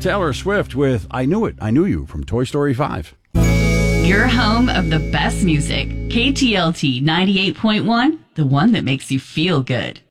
Taylor Swift with I Knew It, I Knew You from Toy Story 5. Your home of the best music. KTLT 98.1, the one that makes you feel good.